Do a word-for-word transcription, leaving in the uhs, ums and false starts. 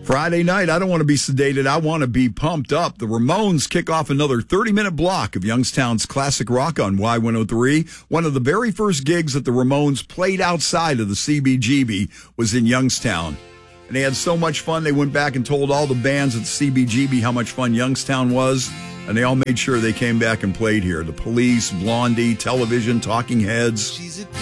Friday night, I don't want to be sedated. I want to be pumped up. The Ramones kick off another thirty-minute block of Youngstown's classic rock on Y one oh three. One of the very first gigs that the Ramones played outside of the C B G B was in Youngstown. And they had so much fun, they went back and told all the bands at the C B G B how much fun Youngstown was. And they all made sure they came back and played here. The Police, Blondie, Television, Talking Heads.